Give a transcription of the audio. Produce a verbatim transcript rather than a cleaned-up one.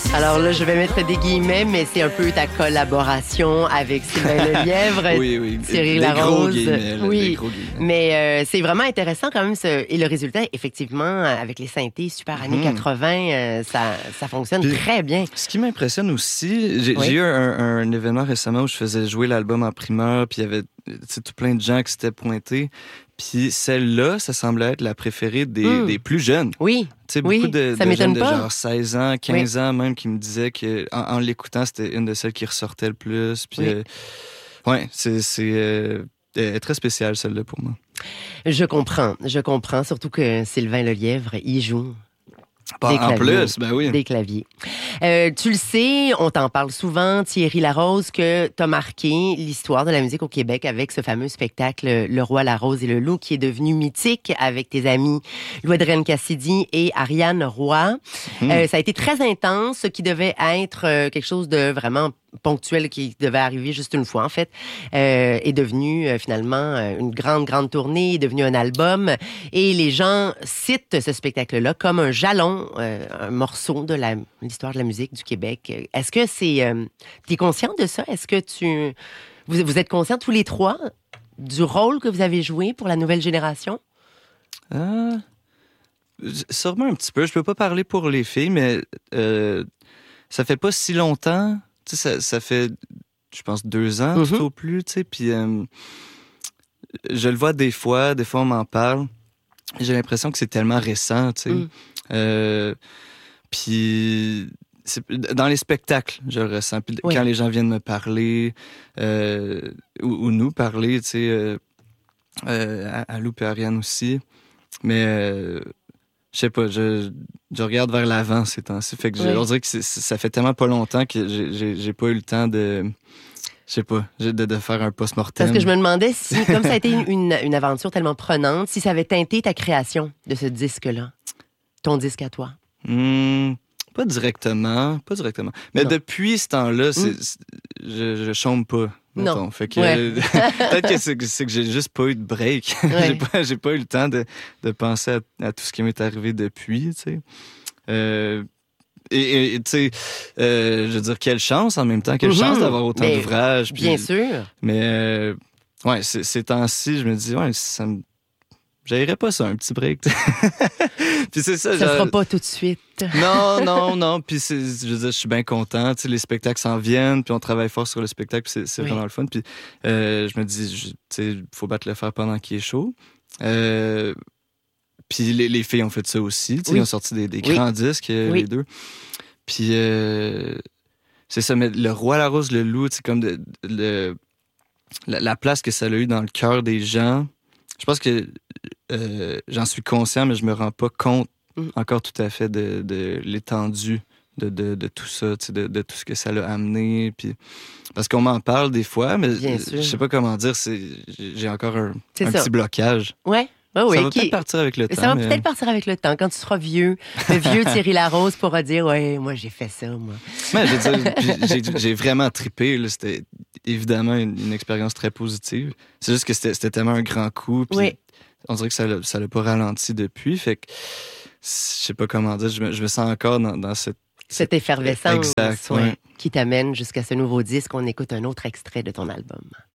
Alors là, je vais mettre des guillemets, mais c'est un peu ta collaboration avec Sylvain Lelièvre, oui, oui. Thierry des Larose. Gros guillemets, là, oui, des gros guillemets. mais euh, c'est vraiment intéressant quand même. Ce... Et le résultat, effectivement, avec les synthés super années mmh. quatre-vingts, euh, ça, ça fonctionne Puis, très bien. Ce qui m'impressionne aussi, j'ai, oui. j'ai eu un, un événement récemment où je faisais jouer l'album en primeur, puis il y avait tout plein de gens qui s'étaient pointés. Puis celle-là, ça semblait être la préférée des, mmh. des plus jeunes. Oui. Tu sais, oui, beaucoup de, ça de m'étonne jeunes pas. de genre seize ans, quinze oui. ans même, qui me disaient qu'en en l'écoutant, c'était une de celles qui ressortait le plus. Puis, oui. euh, ouais, c'est, c'est euh, très spécial, celle-là, pour moi. Je comprends, je comprends, surtout que Sylvain Lelièvre y joue. Bah, des claviers, en plus, ben oui. Des claviers. Euh, tu le sais, on t'en parle souvent, Thierry Larose, que t'as marqué l'histoire de la musique au Québec avec ce fameux spectacle Le Roi, la Rose et le Loup, qui est devenu mythique avec tes amis Louis-Adrien Cassidy et Ariane Roy. Mmh. Euh, ça a été très intense, ce qui devait être euh, quelque chose de vraiment ponctuel qui devait arriver juste une fois, en fait, euh, est devenu euh, finalement une grande, grande tournée, est devenu un album. Et les gens citent ce spectacle-là comme un jalon, euh, un morceau de la, l'histoire de la musique du Québec. Est-ce que c'est... Euh, tu es conscient de ça? Est-ce que tu... Vous, vous êtes conscients tous les trois du rôle que vous avez joué pour la nouvelle génération? Euh, sûrement un petit peu. Je peux pas parler pour les filles, mais euh, ça fait pas si longtemps... Tu sais, ça, ça fait, je pense, deux ans, mm-hmm. tout au plus, tu sais, puis euh, je le vois des fois, des fois on m'en parle, j'ai l'impression que c'est tellement récent, tu sais. Mm. Euh, puis dans les spectacles, je le ressens. Puis oui. quand les gens viennent me parler, euh, ou, ou nous parler, tu sais, euh, euh, à, à Lou et Ariane aussi, mais... Euh, Je sais pas, je, je regarde vers l'avant ces temps-ci. Fait que je, oui. on dirait que c'est, ça fait tellement pas longtemps que j'ai, j'ai, j'ai pas eu le temps de... Je sais pas, de, de faire un post-mortem. Parce que je me demandais si, comme ça a été une, une aventure tellement prenante, si ça avait teinté ta création de ce disque-là, ton disque à toi. Mmh, pas directement, pas directement. Mais non. depuis ce temps-là, c'est, mmh. c'est, je, je chôme pas. Mettons. Non. Fait que ouais. peut-être que c'est, c'est que j'ai juste pas eu de break. Ouais. j'ai, pas, j'ai pas eu le temps de, de penser à, à tout ce qui m'est arrivé depuis, tu sais. Euh, et tu sais, euh, je veux dire, quelle chance en même temps, quelle mm-hmm. chance d'avoir autant mais, d'ouvrages. Bien puis, sûr. Mais, euh, ouais, c'est, ces temps-ci, je me dis, ouais, ça me... J'haïrais pas ça, un petit break. Puis c'est ça. Ça genre... sera pas tout de suite. non, non, non. Puis c'est, je veux dire, je suis bien content. Tu sais, les spectacles s'en viennent, puis on travaille fort sur le spectacle, puis c'est, c'est oui. vraiment le fun. Puis euh, je me dis, tu sais, il faut battre le fer pendant qu'il est chaud. Euh, puis les, les filles ont fait ça aussi. Tu sais, oui. Ils ont sorti des, des grands oui. disques, oui. les deux. Puis euh, c'est ça, mais Le Roi, la Rose, le Loup, c'est comme de, de, de, la, la place que ça a eu dans le cœur des gens. Je pense que euh, j'en suis conscient, mais je me rends pas compte mm. encore tout à fait de, de l'étendue de, de, de tout ça, de, de tout ce que ça l'a amené. Puis, parce qu'on m'en parle des fois, mais je sais pas comment dire, c'est, j'ai encore un, un petit blocage. Ouais. Oh oui, ça va qui... peut-être partir avec le temps. Ça va mais... peut-être partir avec le temps. Quand tu seras vieux, le vieux Thierry Larose pourra dire « Ouais, moi, j'ai fait ça, moi. » Ouais, je veux dire, j'ai, j'ai vraiment trippé. Là. C'était évidemment une, une expérience très positive. C'est juste que c'était, c'était tellement un grand coup. Puis oui. On dirait que ça l'a, ça l'a pas ralenti depuis. Fait que je sais pas comment dire. Je me, je me sens encore dans, dans cette... Cette effervescence exact, ouais, ouais. qui t'amène jusqu'à ce nouveau disque. On écoute un autre extrait de ton album.